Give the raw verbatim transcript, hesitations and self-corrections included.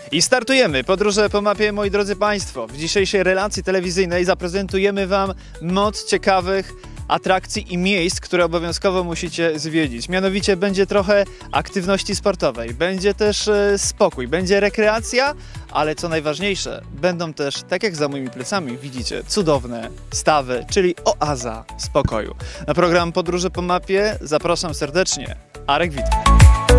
I startujemy podróże po mapie, moi drodzy Państwo. W dzisiejszej relacji telewizyjnej zaprezentujemy Wam moc ciekawych atrakcji i miejsc, które obowiązkowo musicie zwiedzić. Mianowicie będzie trochę aktywności sportowej, będzie też e, spokój, będzie rekreacja, ale co najważniejsze, będą też, tak jak za moimi plecami widzicie, cudowne stawy, czyli oaza spokoju. Na program Podróże po mapie zapraszam serdecznie, Arek Witek.